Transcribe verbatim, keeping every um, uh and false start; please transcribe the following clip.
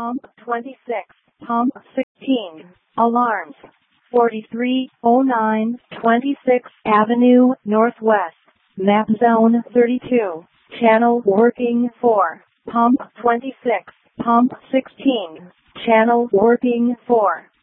pump twenty-six, pump sixteen, alarms. forty-three oh nine twenty-sixth Avenue Northwest, map zone thirty-two, channel working four, pump twenty-six, pump sixteen, channel working four.